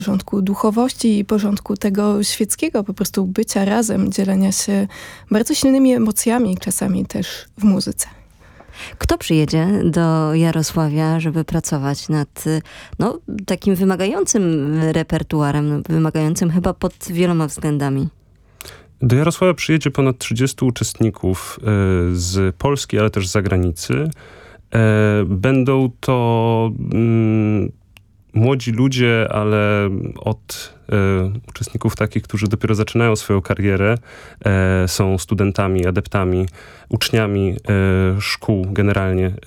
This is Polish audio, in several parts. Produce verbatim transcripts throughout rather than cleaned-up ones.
porządku duchowości i porządku tego świeckiego, po prostu bycia razem, dzielenia się bardzo silnymi emocjami, czasami też w muzyce. Kto przyjedzie do Jarosławia, żeby pracować nad no, takim wymagającym repertuarem, no, wymagającym chyba pod wieloma względami? Do Jarosławia przyjedzie ponad trzydziestu uczestników y, z Polski, ale też z zagranicy. Y, będą to y, młodzi ludzie, ale od y, uczestników takich, którzy dopiero zaczynają swoją karierę, y, są studentami, adeptami, uczniami y, szkół generalnie y,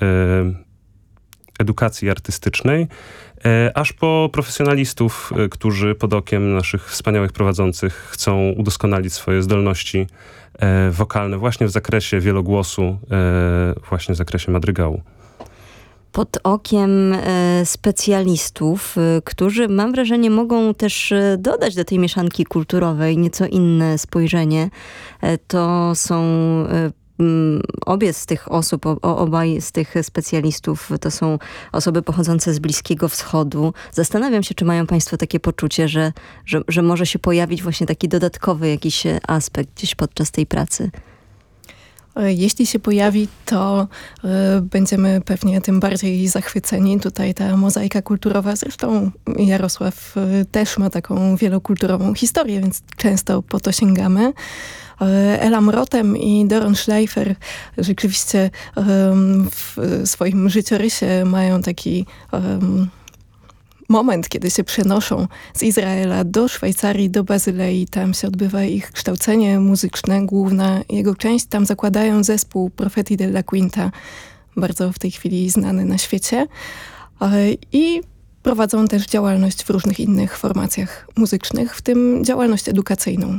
edukacji artystycznej, aż po profesjonalistów, którzy pod okiem naszych wspaniałych prowadzących chcą udoskonalić swoje zdolności wokalne właśnie w zakresie wielogłosu, właśnie w zakresie madrygału. Pod okiem specjalistów, którzy mam wrażenie mogą też dodać do tej mieszanki kulturowej nieco inne spojrzenie. To są obie z tych osób, obaj z tych specjalistów to są osoby pochodzące z Bliskiego Wschodu. Zastanawiam się, czy mają państwo takie poczucie, że, że, że może się pojawić właśnie taki dodatkowy jakiś aspekt gdzieś podczas tej pracy. Jeśli się pojawi, to y, będziemy pewnie tym bardziej zachwyceni. Tutaj ta mozaika kulturowa, zresztą Jarosław y, też ma taką wielokulturową historię, więc często po to sięgamy. Elam Rotem i Doron Schleifer rzeczywiście um, w swoim życiorysie mają taki um, moment, kiedy się przenoszą z Izraela do Szwajcarii, do Bazylei. Tam się odbywa ich kształcenie muzyczne, główna jego część. Tam zakładają zespół Profeti della Quinta, bardzo w tej chwili znany na świecie. I prowadzą też działalność w różnych innych formacjach muzycznych, w tym działalność edukacyjną.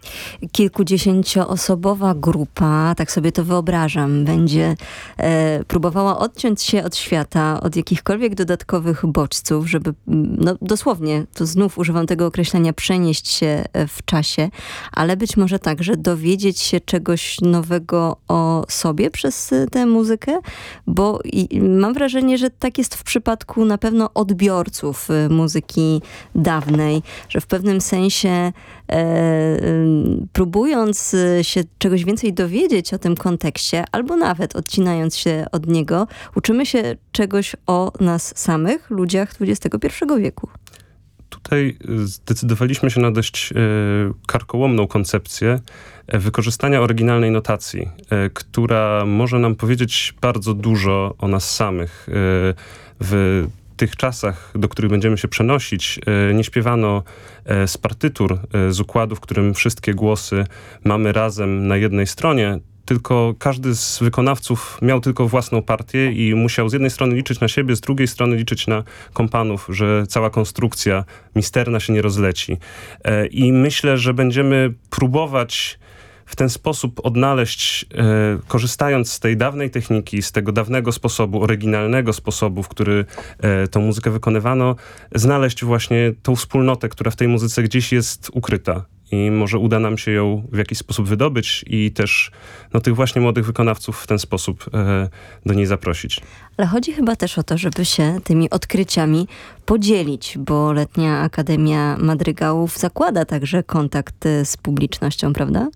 Kilkudziesięcioosobowa grupa, tak sobie to wyobrażam, będzie e, próbowała odciąć się od świata, od jakichkolwiek dodatkowych bodźców, żeby no, dosłownie, to znów używam tego określenia, przenieść się w czasie, ale być może także dowiedzieć się czegoś nowego o sobie przez tę muzykę, bo i, mam wrażenie, że tak jest w przypadku na pewno odbiorców muzyki dawnej, że w pewnym sensie e, próbując się czegoś więcej dowiedzieć o tym kontekście, albo nawet odcinając się od niego, uczymy się czegoś o nas samych, ludziach dwudziestego pierwszego wieku. Tutaj zdecydowaliśmy się na dość e, karkołomną koncepcję e, wykorzystania oryginalnej notacji, e, która może nam powiedzieć bardzo dużo o nas samych. E, w tych czasach, do których będziemy się przenosić, nie śpiewano z partytur, z układu, w którym wszystkie głosy mamy razem na jednej stronie, tylko każdy z wykonawców miał tylko własną partię i musiał z jednej strony liczyć na siebie, z drugiej strony liczyć na kompanów, że cała konstrukcja misterna się nie rozleci. I myślę, że będziemy próbować w ten sposób odnaleźć, e, korzystając z tej dawnej techniki, z tego dawnego sposobu, oryginalnego sposobu, w który e, tą muzykę wykonywano, znaleźć właśnie tą wspólnotę, która w tej muzyce gdzieś jest ukryta. I może uda nam się ją w jakiś sposób wydobyć i też no, tych właśnie młodych wykonawców w ten sposób e, do niej zaprosić. Ale chodzi chyba też o to, żeby się tymi odkryciami podzielić, bo Letnia Akademia Madrygałów zakłada także kontakt z publicznością, prawda?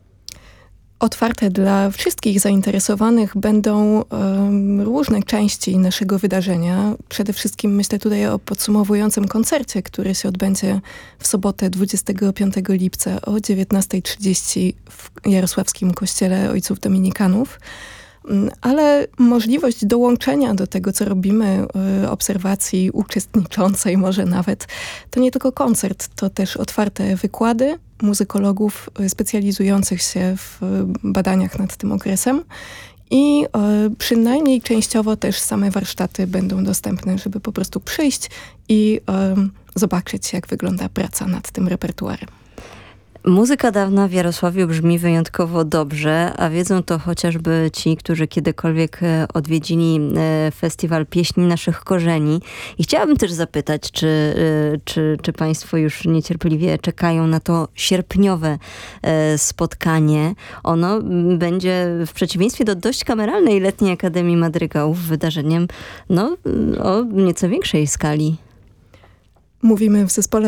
Otwarte dla wszystkich zainteresowanych będą um, różne części naszego wydarzenia. Przede wszystkim myślę tutaj o podsumowującym koncercie, który się odbędzie w sobotę dwudziestego piątego lipca o dziewiętnasta trzydzieści w Jarosławskim Kościele Ojców Dominikanów. Ale możliwość dołączenia do tego, co robimy, obserwacji uczestniczącej może nawet, to nie tylko koncert, to też otwarte wykłady muzykologów specjalizujących się w badaniach nad tym okresem i przynajmniej częściowo też same warsztaty będą dostępne, żeby po prostu przyjść i zobaczyć, jak wygląda praca nad tym repertuarem. Muzyka dawna w Jarosławiu brzmi wyjątkowo dobrze, a wiedzą to chociażby ci, którzy kiedykolwiek odwiedzili festiwal Pieśni Naszych Korzeni. I chciałabym też zapytać, czy, czy, czy państwo już niecierpliwie czekają na to sierpniowe spotkanie. Ono będzie w przeciwieństwie do dość kameralnej Letniej Akademii Madrygałów wydarzeniem no, o nieco większej skali. Mówimy w zespole